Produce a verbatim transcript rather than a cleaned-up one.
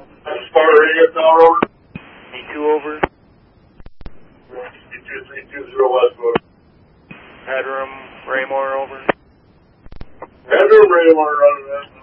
Sparta Radio Tower, over. E two over. E two three two zero Westwood. Headroom, Raymore over. Headroom, Raymore, running that.